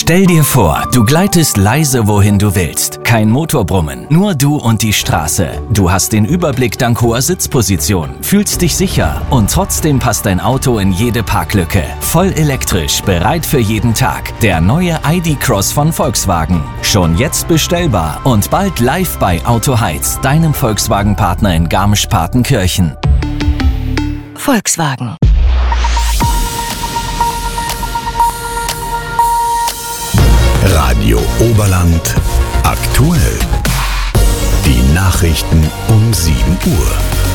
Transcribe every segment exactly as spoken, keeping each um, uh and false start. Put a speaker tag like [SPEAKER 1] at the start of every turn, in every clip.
[SPEAKER 1] Stell dir vor, du gleitest leise wohin du willst. Kein Motorbrummen, nur du und die Straße. Du hast den Überblick dank hoher Sitzposition, fühlst dich sicher und trotzdem passt dein Auto in jede Parklücke. Voll elektrisch, bereit für jeden Tag. Der neue I D Cross von Volkswagen. Schon jetzt bestellbar und bald live bei Auto Heiz, deinem Volkswagen-Partner in Garmisch-Partenkirchen.
[SPEAKER 2] Volkswagen.
[SPEAKER 3] Radio Oberland aktuell. Die Nachrichten um sieben Uhr.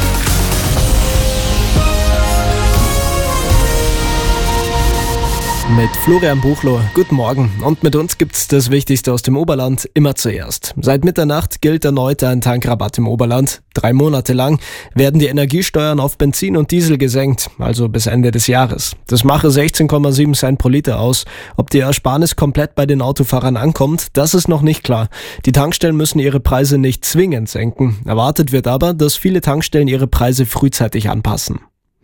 [SPEAKER 4] Mit Florian Buchloh, guten Morgen. Und mit uns gibt's das Wichtigste aus dem Oberland immer zuerst. Seit Mitternacht gilt erneut ein Tankrabatt im Oberland. Drei Monate lang werden die Energiesteuern auf Benzin und Diesel gesenkt, also bis Ende des Jahres. Das mache sechzehn Komma sieben Cent pro Liter aus. Ob die Ersparnis komplett bei den Autofahrern ankommt, das ist noch nicht klar. Die Tankstellen müssen ihre Preise nicht zwingend senken. Erwartet wird aber, dass viele Tankstellen ihre Preise frühzeitig anpassen.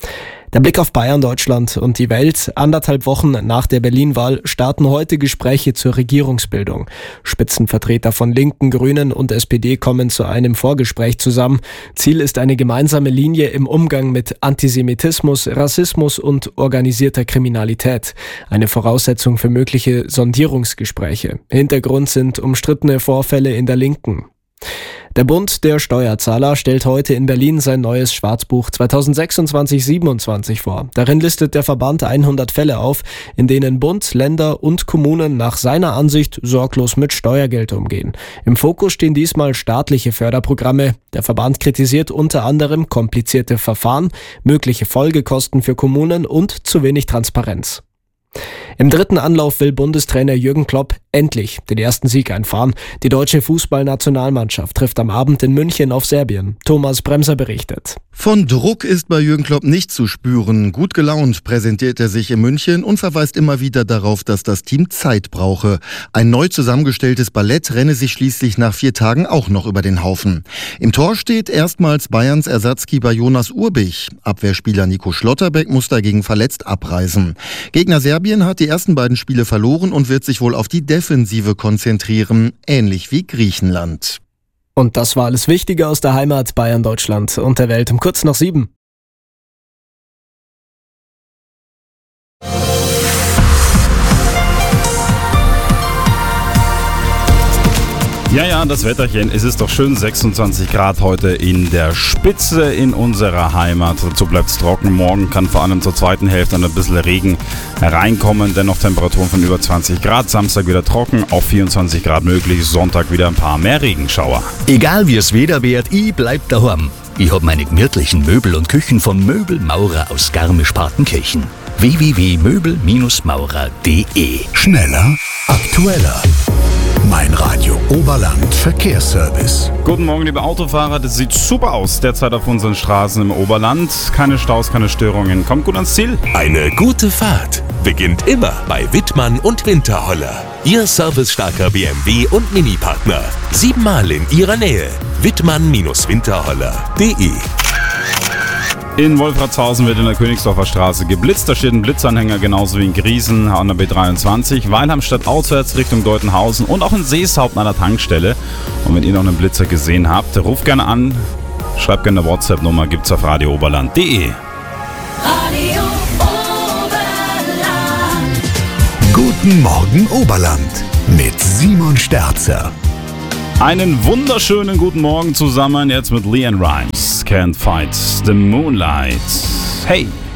[SPEAKER 4] Der Blick auf Bayern, Deutschland und die Welt. Anderthalb Wochen nach der Berlin-Wahl starten heute Gespräche zur Regierungsbildung. Spitzenvertreter von Linken, Grünen und S P D kommen zu einem Vorgespräch zusammen. Ziel ist eine gemeinsame Linie im Umgang mit Antisemitismus, Rassismus und organisierter Kriminalität. Eine Voraussetzung für mögliche Sondierungsgespräche. Hintergrund sind umstrittene Vorfälle in der Linken. Der Bund der Steuerzahler stellt heute in Berlin sein neues Schwarzbuch zweitausendsechsundzwanzig siebenundzwanzig vor. Darin listet der Verband hundert Fälle auf, in denen Bund, Länder und Kommunen nach seiner Ansicht sorglos mit Steuergeld umgehen. Im Fokus stehen diesmal staatliche Förderprogramme. Der Verband kritisiert unter anderem komplizierte Verfahren, mögliche Folgekosten für Kommunen und zu wenig Transparenz. Im dritten Anlauf will Bundestrainer Jürgen Klopp endlich den ersten Sieg einfahren. Die deutsche Fußballnationalmannschaft trifft am Abend in München auf Serbien. Thomas Bremser berichtet.
[SPEAKER 5] Von Druck ist bei Jürgen Klopp nicht zu spüren. Gut gelaunt präsentiert er sich in München und verweist immer wieder darauf, dass das Team Zeit brauche. Ein neu zusammengestelltes Ballett renne sich schließlich nach vier Tagen auch noch über den Haufen. Im Tor steht erstmals Bayerns Ersatzkeeper Jonas Urbich. Abwehrspieler Nico Schlotterbeck muss dagegen verletzt abreisen. Gegner Serbien hat die ersten beiden Spiele verloren und wird sich wohl auf die Defensive konzentrieren, ähnlich wie Griechenland.
[SPEAKER 4] Und das war alles Wichtige aus der Heimat, Bayern, Deutschland und der Welt um kurz nach sieben.
[SPEAKER 6] Ja, ja, das Wetterchen. Es ist doch schön sechsundzwanzig Grad heute in der Spitze in unserer Heimat. Dazu bleibt es trocken. Morgen kann vor allem zur zweiten Hälfte ein bisschen Regen hereinkommen. Dennoch Temperaturen von über zwanzig Grad. Samstag wieder trocken, auf vierundzwanzig Grad möglich. Sonntag wieder ein paar mehr Regenschauer.
[SPEAKER 3] Egal wie es Wetter wird, ich bleib daheim. Ich hab meine gemütlichen Möbel und Küchen von Möbelmaurer aus Garmisch-Partenkirchen. w w w punkt möbel maurer punkt d e. Schneller, aktueller. Mein Radio Oberland Verkehrsservice.
[SPEAKER 6] Guten Morgen, liebe Autofahrer. Das sieht super aus derzeit auf unseren Straßen im Oberland. Keine Staus, keine Störungen. Kommt gut ans Ziel.
[SPEAKER 7] Eine gute Fahrt beginnt immer bei Wittmann und Winterholler. Ihr servicestarker B M W und Mini-Partner. Siebenmal in Ihrer Nähe. Wittmann Winterholler punkt d e.
[SPEAKER 6] In Wolfratshausen wird in der Königsdorfer Straße geblitzt. Da steht ein Blitzanhänger, genauso wie in Griesen an der B dreiundzwanzig. Weilheim stadtauswärts Richtung Deutenhausen und auch in Seeshaupt an der Tankstelle. Und wenn ihr noch einen Blitzer gesehen habt, ruft gerne an, schreibt gerne eine WhatsApp-Nummer, gibt's auf radio oberland punkt d e.
[SPEAKER 2] Radio Oberland.
[SPEAKER 3] Guten Morgen Oberland mit Simon Sterzer.
[SPEAKER 6] Einen wunderschönen guten Morgen zusammen, jetzt mit Leanne Rimes. Can't fight the moonlight. Hey!